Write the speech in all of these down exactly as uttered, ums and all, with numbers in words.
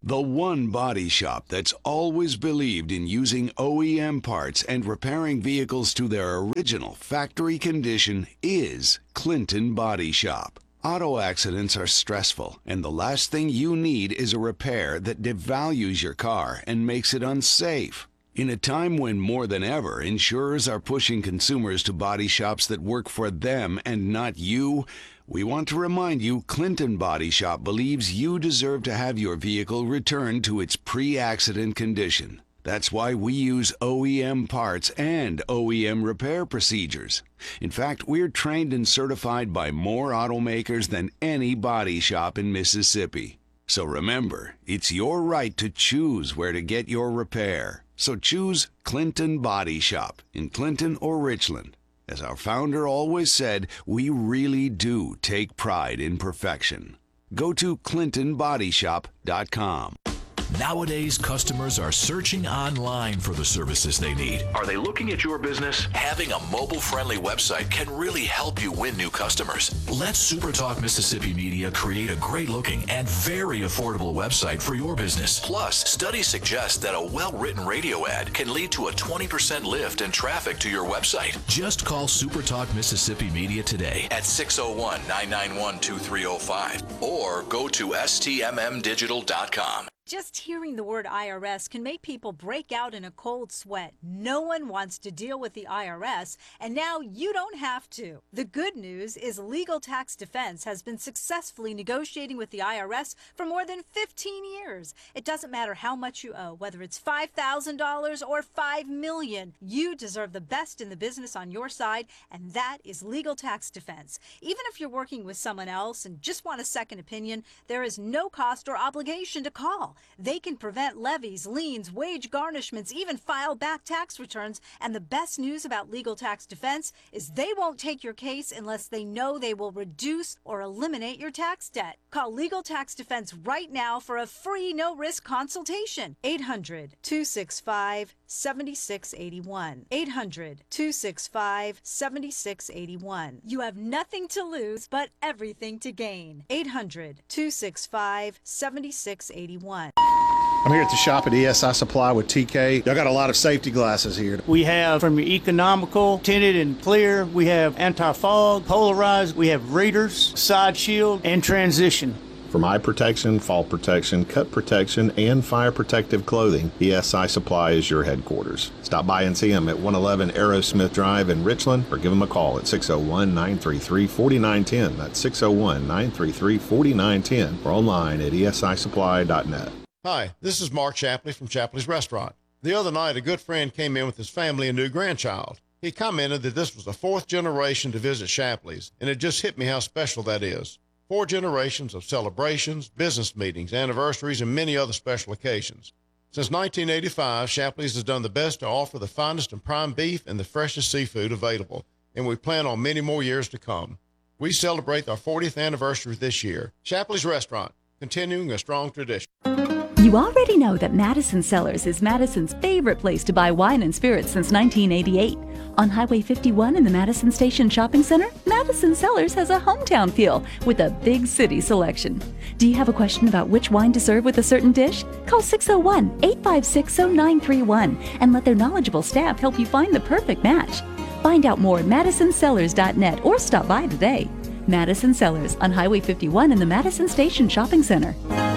The one body shop that's always believed in using O E M parts and repairing vehicles to their original factory condition is Clinton Body Shop. Auto accidents are stressful, and the last thing you need is a repair that devalues your car and makes it unsafe. In a time when more than ever insurers are pushing consumers to body shops that work for them and not you, we want to remind you Clinton Body Shop believes you deserve to have your vehicle returned to its pre-accident condition. That's why we use O E M parts and O E M repair procedures. In fact, we're trained and certified by more automakers than any body shop in Mississippi. So remember, it's your right to choose where to get your repair. So choose Clinton Body Shop in Clinton or Richland. As our founder always said, we really do take pride in perfection. Go to clinton body shop dot com. Nowadays, customers are searching online for the services they need. Are they looking at your business? Having a mobile-friendly website can really help you win new customers. Let SuperTalk Mississippi Media create a great-looking and very affordable website for your business. Plus, studies suggest that a well-written radio ad can lead to a twenty percent lift in traffic to your website. Just call SuperTalk Mississippi Media today at six oh one, nine nine one, two three oh five or go to S T M M digital dot com. Just hearing the word I R S can make people break out in a cold sweat. No one wants to deal with the I R S, and now you don't have to. The good news is Legal Tax Defense has been successfully negotiating with the I R S for more than fifteen years. It doesn't matter how much you owe, whether it's five thousand dollars or five million dollars. You deserve the best in the business on your side, and that is Legal Tax Defense. Even if you're working with someone else and just want a second opinion, there is no cost or obligation to call. They can prevent levies, liens, wage garnishments, even file back tax returns. And the best news about Legal Tax Defense is they won't take your case unless they know they will reduce or eliminate your tax debt. Call Legal Tax Defense right now for a free no-risk consultation. eight hundred, two six five, seven six eight one. eight hundred, two six five, seven six eight one. You have nothing to lose but everything to gain. eight hundred, two six five, seven six eight one. I'm here at the shop at E S I Supply with T K. Y'all got a lot of safety glasses here. We have from your economical, tinted and clear. We have anti-fog, polarized. We have readers, side shield, and transition. For eye protection, fall protection, cut protection, and fire protective clothing, E S I Supply is your headquarters. Stop by and see them at one eleven Aerosmith Drive in Richland, or give them a call at six oh one, nine three three, four nine one zero. That's six oh one, nine three three, four nine one zero, or online at E S I supply dot net. Hi, this is Mark Shapley from Shapley's Restaurant. The other night, a good friend came in with his family and new grandchild. He commented that this was the fourth generation to visit Shapley's, and it just hit me how special that is. Four generations of celebrations, business meetings, anniversaries, and many other special occasions. Since nineteen eighty-five, Shapley's has done the best to offer the finest and prime beef and the freshest seafood available, and we plan on many more years to come. We celebrate our fortieth anniversary this year. Shapley's Restaurant, continuing a strong tradition. You already know that Madison Cellars is Madison's favorite place to buy wine and spirits since nineteen eighty-eight. On Highway fifty-one in the Madison Station Shopping Center, Madison Cellars has a hometown feel with a big city selection. Do you have a question about which wine to serve with a certain dish? Call six oh one, eight five six, oh nine three one and let their knowledgeable staff help you find the perfect match. Find out more at madison cellars dot net or stop by today. Madison Cellars on Highway fifty-one in the Madison Station Shopping Center.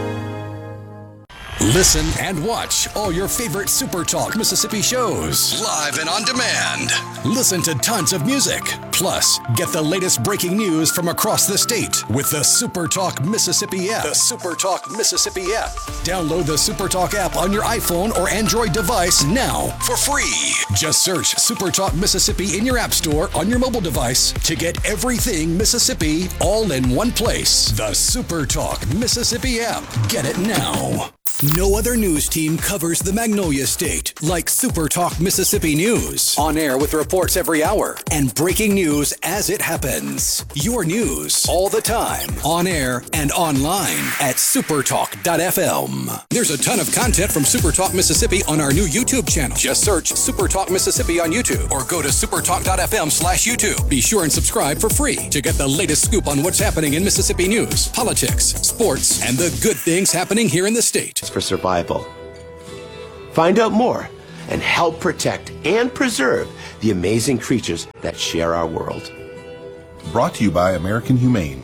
Listen and watch all your favorite Super Talk Mississippi shows live and on demand. Listen to tons of music. Plus, get the latest breaking news from across the state with the Super Talk Mississippi app. The Super Talk Mississippi app. Download the Super Talk app on your iPhone or Android device now for free. Just search Super Talk Mississippi in your app store on your mobile device to get everything Mississippi all in one place. The Super Talk Mississippi app. Get it now. No other news team covers the Magnolia State like Super Talk Mississippi News. On air with reports every hour and breaking news as it happens. Your news all the time. On air and online at supertalk dot f m. There's a ton of content from Super Talk Mississippi on our new YouTube channel. Just search Super Talk Mississippi on YouTube or go to supertalk dot f m slash YouTube. Be sure and subscribe for free to get the latest scoop on what's happening in Mississippi news, politics, sports, and the good things happening here in the state. instincts for survival. Find out more and help protect and preserve the amazing creatures that share our world. Brought to you by American Humane.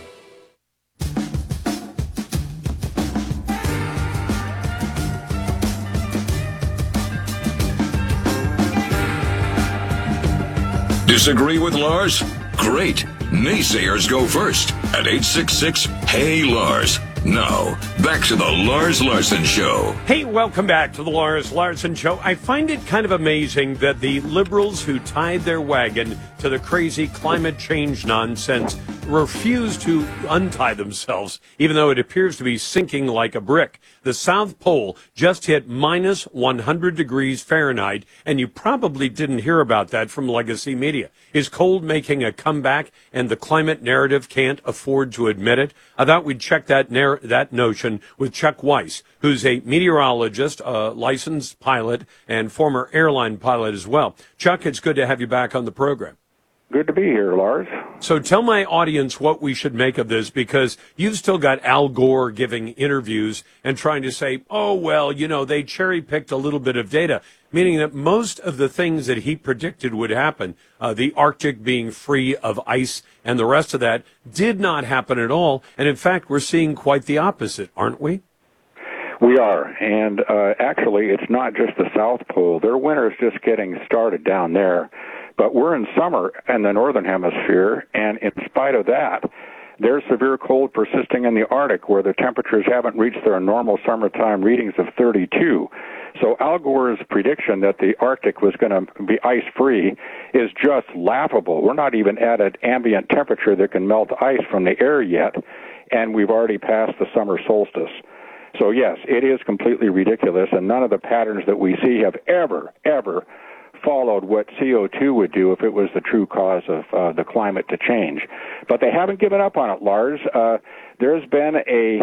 Disagree with Lars? Great. Naysayers go first at eight six six, Hey Lars. Now, back to the Lars Larson Show. Hey, welcome back to the Lars Larson Show. I find it kind of amazing that the liberals who tied their wagon to the crazy climate change nonsense refuse to untie themselves, even though it appears to be sinking like a brick. The South Pole just hit minus one hundred degrees Fahrenheit, and you probably didn't hear about that from legacy media. Is cold making a comeback, and the climate narrative can't afford to admit it? I thought we'd check that narr- that notion with Chuck Weiss, who's a meteorologist, a licensed pilot, and former airline pilot as well. Chuck, it's good to have you back on the program. Good to be here, Lars. So tell my audience what we should make of this, because you've still got Al Gore giving interviews and trying to say, oh, well, you know, they cherry-picked a little bit of data, meaning that most of the things that he predicted would happen, uh, the Arctic being free of ice and the rest of that, did not happen at all. And in fact, we're seeing quite the opposite, aren't we? We are. And uh, actually, it's not just the South Pole. Their winter is just getting started down there. But we're in summer in the Northern Hemisphere, and in spite of that, there's severe cold persisting in the Arctic, where the temperatures haven't reached their normal summertime readings of thirty-two. So Al Gore's prediction that the Arctic was going to be ice-free is just laughable. We're not even at an ambient temperature that can melt ice from the air yet, and we've already passed the summer solstice. So yes, it is completely ridiculous, and none of the patterns that we see have ever, ever followed what C O two would do if it was the true cause of uh, the climate to change. But they haven't given up on it, Lars. Uh, there's been a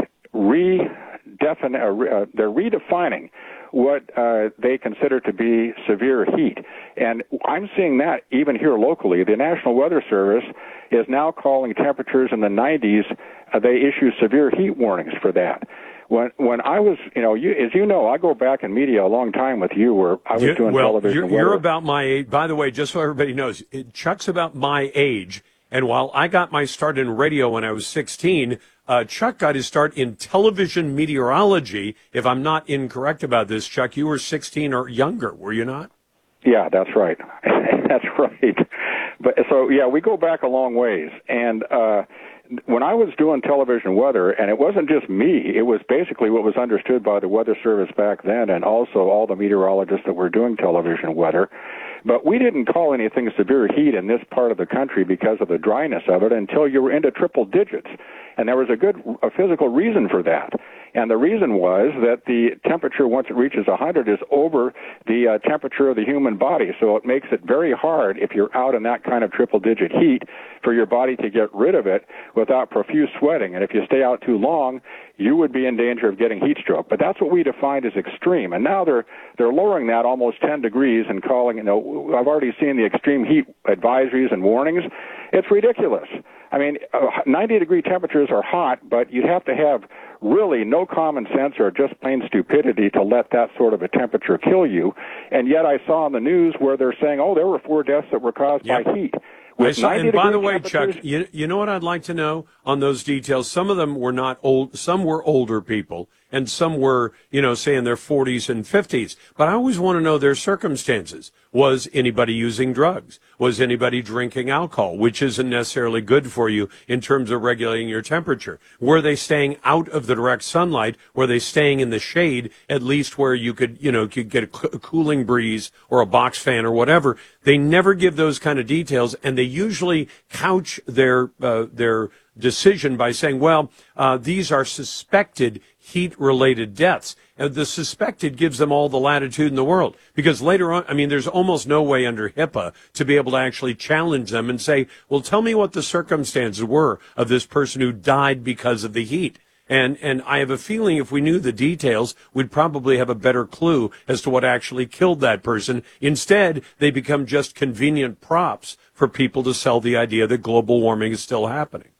redefin- uh, they're redefining what uh, they consider to be severe heat. And I'm seeing that even here locally. The National Weather Service is now calling temperatures in the nineties, uh, they issue severe heat warnings for that. When when I was, you know, you, as you know, I go back in media a long time with you, where I was you, doing well, television. You're, weather. you're about my age. By the way, just so everybody knows, it, Chuck's about my age. And while I got my start in radio when I was sixteen, uh, Chuck got his start in television meteorology. If I'm not incorrect about this, Chuck, you were sixteen or younger, were you not? Yeah, that's right. That's right. But so yeah, we go back a long ways, and. uh When I was doing television weather, and it wasn't just me, it was basically what was understood by the Weather Service back then and also all the meteorologists that were doing television weather. But we didn't call anything severe heat in this part of the country because of the dryness of it until you were into triple digits. And there was a good a physical reason for that. And the reason was that the temperature, once it reaches one hundred, is over the uh, temperature of the human body. So it makes it very hard, if you're out in that kind of triple-digit heat, for your body to get rid of it without profuse sweating. And if you stay out too long, you would be in danger of getting heat stroke. But that's what we defined as extreme. And now they're they're lowering that almost ten degrees and calling, you know, I've already seen the extreme heat advisories and warnings. It's ridiculous. I mean, ninety-degree temperatures are hot, but you'd have to have really no common sense or just plain stupidity to let that sort of a temperature kill you. And yet I saw on the news where they're saying, oh, there were four deaths that were caused yep. by heat. I saw, and by the way, Chuck, you, you know what I'd like to know on those details? Some of them were not old, some were older people, and some were, you know, say in their forties and fifties. But I always want to know their circumstances. Was anybody using drugs? Was anybody drinking alcohol, which isn't necessarily good for you in terms of regulating your temperature? Were they staying out of the direct sunlight? Were they staying in the shade, at least where you could, you know, could get a cooling breeze or a box fan or whatever? They never give those kind of details, and they usually couch their uh, their decision by saying, well, uh, these are suspected heat-related deaths. And the suspected gives them all the latitude in the world, because later on, I mean, there's almost no way under HIPAA to be able to actually challenge them and say, well, tell me what the circumstances were of this person who died because of the heat. And and I have a feeling if we knew the details, we'd probably have a better clue as to what actually killed that person. Instead, they become just convenient props for people to sell the idea that global warming is still happening.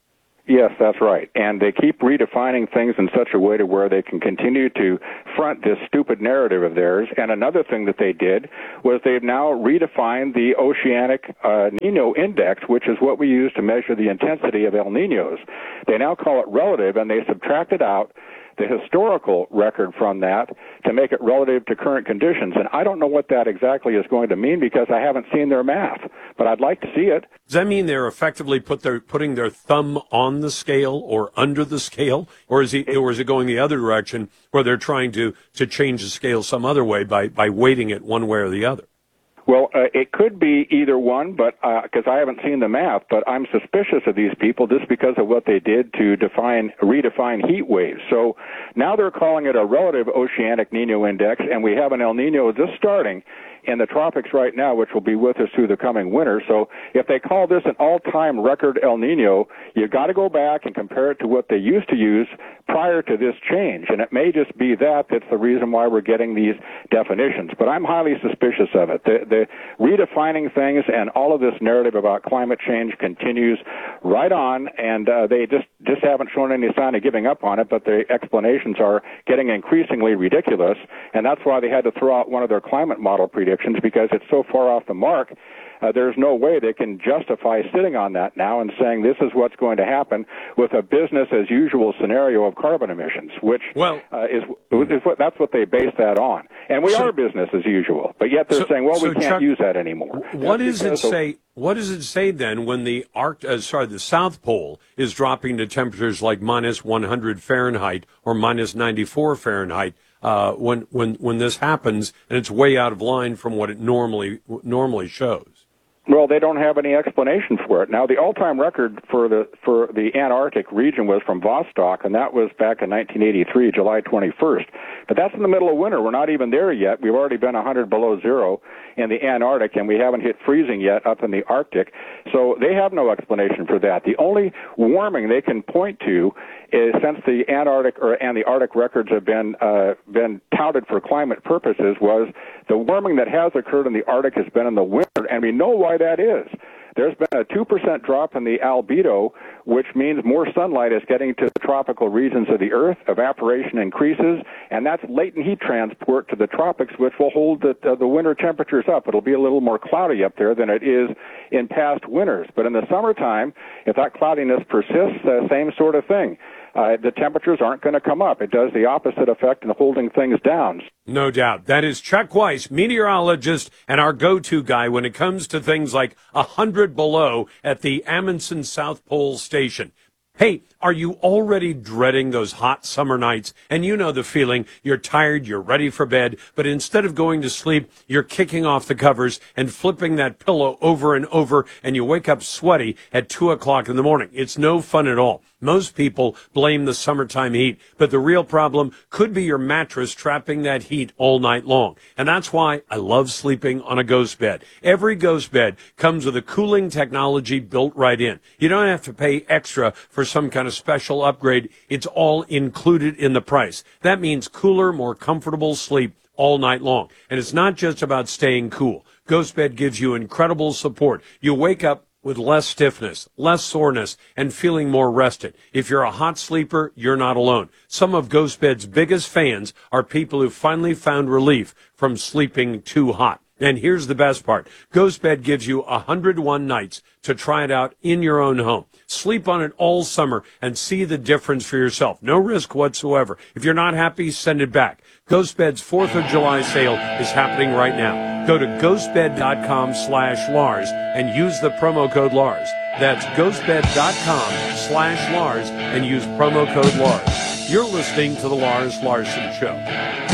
Yes, that's right. And they keep redefining things in such a way to where they can continue to front this stupid narrative of theirs. And another thing that they did was they've now redefined the oceanic uh, Nino index, which is what we use to measure the intensity of El Ninos. They now call it relative, and they subtracted out the historical record from that to make it relative to current conditions. And I don't know what that exactly is going to mean because I haven't seen their math, but I'd like to see it. Does that mean they're effectively put their, putting their thumb on the scale or under the scale? Or is, he, or is it going the other direction where they're trying to, to change the scale some other way by, by weighting it one way or the other? Well, uh, it could be either one, but because uh, I haven't seen the math, but I'm suspicious of these people just because of what they did to define, redefine heat waves. So now they're calling it a relative oceanic Nino index, and we have an El Nino just starting in the tropics right now, which will be with us through the coming winter. So if they call this an all-time record El Nino, you've got to go back and compare it to what they used to use prior to this change. And it may just be that that's the reason why we're getting these definitions. But I'm highly suspicious of it. The, the redefining things and all of this narrative about climate change continues right on, and uh, they just, just haven't shown any sign of giving up on it, but the explanations are getting increasingly ridiculous, and that's why they had to throw out one of their climate model predictions, because it's so far off the mark. Uh, there's no way they can justify sitting on that now and saying this is what's going to happen with a business-as-usual scenario of carbon emissions, which well, uh, is, is what that's what they base that on. And we so, are business as usual, but yet they're so, saying, well, so we can't Chuck, use that anymore. What that's does it of, say? What does it say then when the arc, uh, sorry, the South Pole is dropping to temperatures like minus one hundred Fahrenheit or minus ninety-four Fahrenheit? Uh, when when when this happens, and it's way out of line from what it normally normally shows. Well, they don't have any explanation for it. Now, the all-time record for the for the Antarctic region was from Vostok, and that was back in nineteen eighty-three, July twenty-first. But that's in the middle of winter. We're not even there yet. We've already been one hundred below zero in the Antarctic, and we haven't hit freezing yet up in the Arctic. So they have no explanation for that. The only warming they can point to is, since the Antarctic or and the Arctic records have been uh, been touted for climate purposes, was the warming that has occurred in the Arctic has been in the winter, and we know why that is. There's been a two percent drop in the albedo, which means more sunlight is getting to the tropical regions of the Earth. Evaporation increases, and that's latent heat transport to the tropics, which will hold the, uh, the winter temperatures up. It'll be a little more cloudy up there than it is in past winters. But in the summertime, if that cloudiness persists, uh, same sort of thing. Uh, the temperatures aren't going to come up. It does the opposite effect in holding things down. No doubt. That is Chuck Weiss, meteorologist and our go-to guy when it comes to things like one hundred below at the Amundsen South Pole Station. Hey, are you already dreading those hot summer nights? And you know the feeling. You're tired, you're ready for bed, but instead of going to sleep, you're kicking off the covers and flipping that pillow over and over, and you wake up sweaty at two o'clock in the morning. It's no fun at all. Most people blame the summertime heat, but the real problem could be your mattress trapping that heat all night long. And that's why I love sleeping on a ghost bed. Every ghost bed comes with a cooling technology built right in. You don't have to pay extra for some kind of special upgrade. It's all included in the price. That means cooler, more comfortable sleep all night long. And it's not just about staying cool. Ghost Bed gives you incredible support. You wake up with less stiffness, less soreness, and feeling more rested. If you're a hot sleeper, you're not alone. Some of Ghost Bed's biggest fans are people who finally found relief from sleeping too hot. And here's the best part. Ghost Bed gives you one hundred one nights to try it out in your own home. Sleep on it all summer and see the difference for yourself. No risk whatsoever. If you're not happy, send it back. Ghost Bed's fourth of July sale is happening right now. Go to ghostbed.com slash Lars and use the promo code Lars. That's ghostbed.com slash Lars and use promo code Lars. You're listening to The Lars Larson Show.